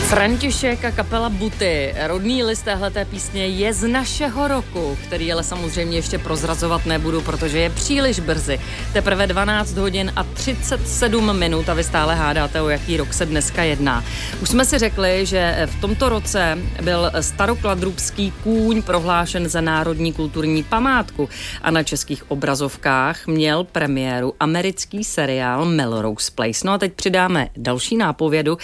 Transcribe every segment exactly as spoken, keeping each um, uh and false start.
František a kapela Buty. Rodný list téhleté písně je z našeho roku, který ale samozřejmě ještě prozrazovat nebudu, protože je příliš brzy. Teprve dvanáct hodin a třicet sedm minut a vy stále hádáte, o jaký rok se dneska jedná. Už jsme si řekli, že v tomto roce byl Starokladrubský kůň prohlášen za národní kulturní památku a na českých obrazovkách měl premiéru americký seriál Melrose Place. No a teď přidáme další nápovědu,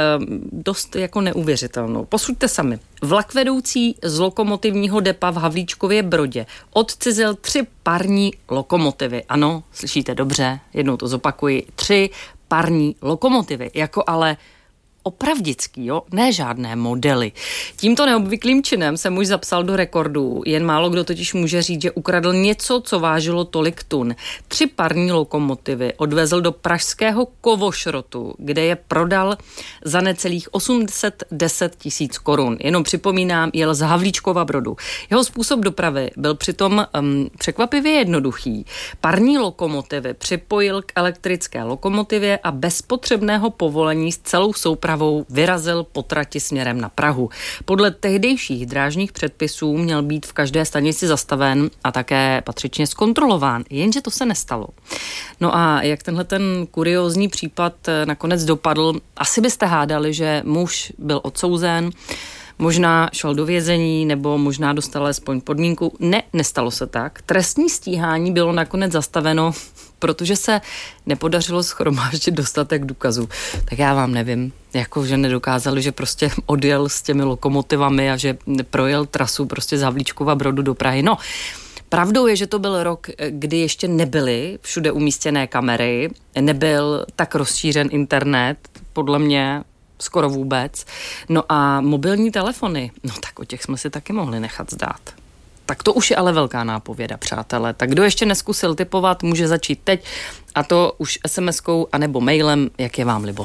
dost jako neuvěřitelnou. Posuďte sami. Vlakvedoucí z lokomotivního depa v Havlíčkově Brodě odcizil tři parní lokomotivy. Ano, slyšíte dobře, jednou to zopakuji. Tři parní lokomotivy, jako ale opravdický, jo? Ne žádné modely. Tímto neobvyklým činem se muž zapsal do rekordů. Jen málo kdo totiž může říct, že ukradl něco, co vážilo tolik tun. Tři parní lokomotivy odvezl do pražského Kovošrotu, kde je prodal za necelých osm set deset tisíc korun. Jenom připomínám, jel z Havlíčkova Brodu. Jeho způsob dopravy byl přitom um, překvapivě jednoduchý. Parní lokomotivy připojil k elektrické lokomotivě a bez potřebného povolení s celou soupravou vyrazil po trati směrem na Prahu. Podle tehdejších drážních předpisů měl být v každé stanici zastaven a také patřičně zkontrolován, jenže to se nestalo. No a jak tenhle ten kuriózní případ nakonec dopadl, asi byste hádali, že muž byl odsouzen, možná šel do vězení, nebo možná dostal alespoň podmínku. Ne, nestalo se tak. Trestní stíhání bylo nakonec zastaveno, protože se nepodařilo shromáždit dostatek důkazů. Tak já vám nevím, jako že nedokázali, že prostě odjel s těmi lokomotivami a že projel trasu prostě z Havlíčkova Brodu do Prahy. No, pravdou je, že to byl rok, kdy ještě nebyly všude umístěné kamery, nebyl tak rozšířen internet, podle mě skoro vůbec. No a mobilní telefony, no tak o těch jsme si taky mohli nechat zdát. Tak to už je ale velká nápověda, přátelé. Tak kdo ještě neskusil tipovat, může začít teď, a to už es em eskou anebo mailem, jak je vám libo.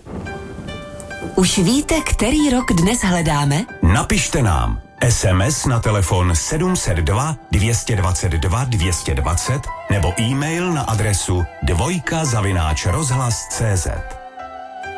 Už víte, který rok dnes hledáme? Napište nám es em es na telefon sedm set dva dvě dvacet dva dvě dvacet nebo e-mail na adresu dvojka zavináč rozhlas tečka cé zet.